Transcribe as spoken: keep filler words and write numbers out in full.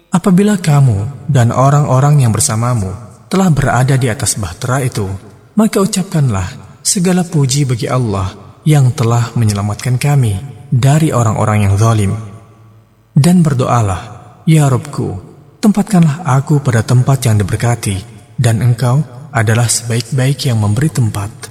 Apabila kamu dan orang-orang yang bersamamu telah berada di atas bahtera itu, maka ucapkanlah segala puji bagi Allah yang telah menyelamatkan kami dari orang-orang yang zalim. Dan berdoalah, ya Rabbku, tempatkanlah aku pada tempat yang diberkati, dan Engkau adalah sebaik-baik yang memberi tempat.